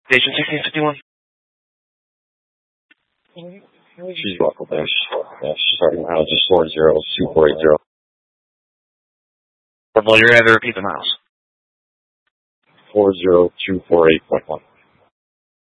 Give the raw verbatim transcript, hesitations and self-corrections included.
Station sixteen fifty-one. She's Rockwell Dash. Dash, starting miles is four zero two four eight zero. Purple, you're going to have to repeat the miles. four zero two four eight point one.